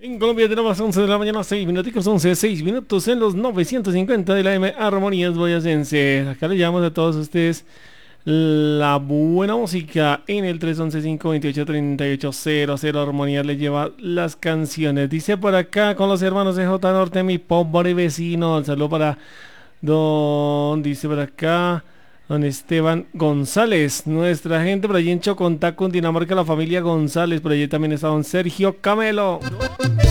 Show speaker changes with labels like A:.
A: En Colombia tenemos 11 de la mañana, 6 minutos, 11, 6 minutos en los 950 de la M Armonías Boyacense. Acá le llamamos a todos ustedes la buena música en el 311-528-3800. Armonía le lleva las canciones. Dice por acá con los hermanos de J Norte, mi pobre vecino. El saludo para dice por acá, don Esteban González. Nuestra gente por allí en Chocontá, Cundinamarca, la familia González. Por allí también está don Sergio Camelo.